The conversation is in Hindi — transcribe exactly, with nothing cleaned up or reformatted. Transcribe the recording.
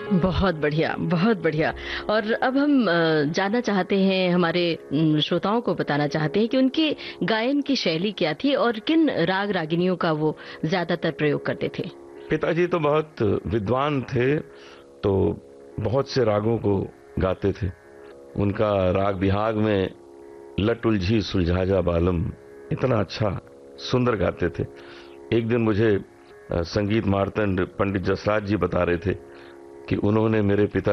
बहुत बढ़िया, बहुत बढ़िया। और अब हम अ, जानना चाहते हैं, हमारे अम, श्रोताओं को बताना चाहते हैं कि उनकी गायन की शैली क्या थी और किन राग रागिनियों का वो ज्यादातर प्रयोग करते थे। पिताजी तो बहुत विद्वान थे, तो बहुत से रागों को गाते थे। उनका राग बिहाग में लट उलझी सुलझा जा बालम इतना अच्छा सुंदर गाते थे। एक दिन मुझे अ, संगीत मार्तंड पंडित जसराज जी बता रहे थे कि उन्होंने मेरे पिता